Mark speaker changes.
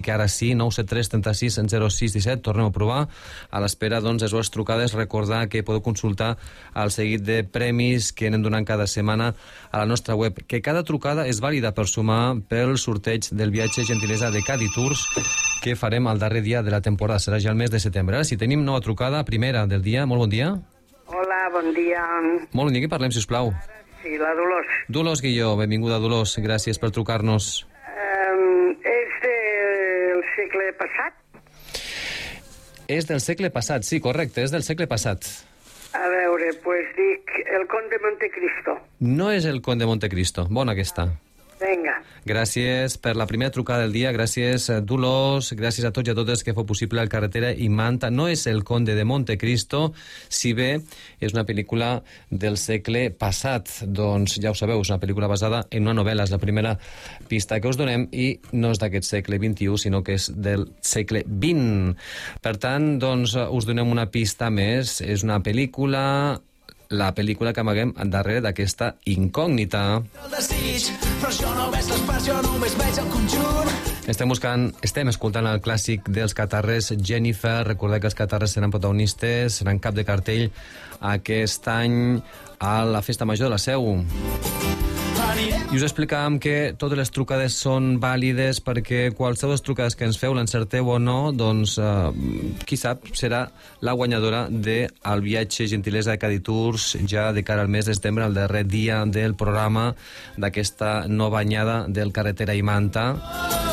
Speaker 1: que ara sí, 973 36 06 17, tornem a provar. A l'espera, doncs, les vostres trucades, recordar que podeu consultar el seguit de premis que anem donant cada setmana a la nostra web, que cada trucada és vàlida per sumar pel sorteig del viatge gentilesa de Cadi Tours que farem el darrer dia de la temporada, serà ja el mes de setembre. Ara sí, tenim nova trucada, primera del dia. Molt bon dia.
Speaker 2: Hola, bon dia.
Speaker 1: Molt bon dia, qui parlem, sisplau?
Speaker 2: Sí, la Dolors.
Speaker 1: Dolors Guilló, benvinguda, Dolors. Gràcies per trucar-nos.
Speaker 2: És del segle passat?
Speaker 1: És del segle passat, sí, correcte, és del segle passat.
Speaker 2: A veure, pues dic El Conde de Montecristo.
Speaker 1: No és el Conde de Montecristo. Bona aquesta.
Speaker 2: Vinga.
Speaker 1: Gràcies per la primera trucada del dia, gràcies Dolors, gràcies a tots i a totes que feu possible el Carretera i Manta. No és el Conde de Montecristo, si bé és una pel·lícula del segle passat. Doncs ja ho sabeu, és una pel·lícula basada en una novel·la, és la primera pista que us donem i no és d'aquest segle XXI, sinó que és del segle XX. Per tant, doncs, us donem una pista més. És una pel·lícula... la pel·lícula que amaguem darrere d'aquesta incògnita. Estem escoltant el clàssic dels Catarres, Jennifer. Recordeu que els Catarres seran protagonistes, seran cap de cartell aquest any a la Festa Major de la Seu. I us explicàvem que totes les trucades són vàlides perquè qualsevol de les trucades que ens feu, l'encerteu o no, doncs, qui sap, serà la guanyadora del viatge gentilesa de Cadi Tours ja de cara al mes de setembre, el darrer dia del programa d'aquesta nova anyada del Carretera i Manta.